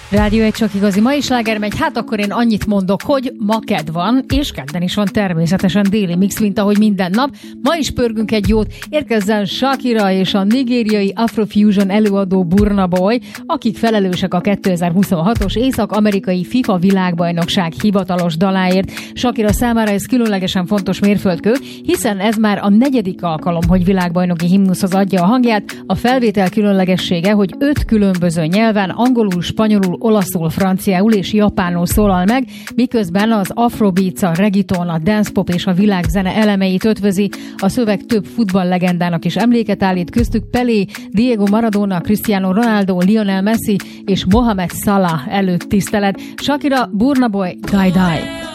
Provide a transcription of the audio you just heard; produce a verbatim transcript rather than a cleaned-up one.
Rádió egy csak igazi mai sláger megy, hát akkor én annyit mondok, hogy ma kedd van, és kedden is van természetesen déli mix, mint ahogy minden nap. Ma is pörgünk egy jót, érkezzen Shakira és a nigériai Afrofusion előadó Burna Boy, akik felelősek a kétezer-huszonhatos észak-amerikai FIFA világbajnokság hivatalos daláért. Shakira számára ez különlegesen fontos mérföldkő, hiszen ez már a negyedik alkalom, hogy világbajnoki himnuszhoz adja a hangját. A felvétel különlegessége, hogy öt különböző nyelven, angolul, spanyolul, olaszul, franciául és japánul szólal meg, miközben az afrobeats, a reggaeton, a dancepop és a világzene elemeit ötvözi. A szöveg több futballlegendának is emléket állít, köztük Pelé, Diego Maradona, Cristiano Ronaldo, Lionel Messi és Mohamed Salah előtt tisztelet. Shakira, Burna Boy, Die Die.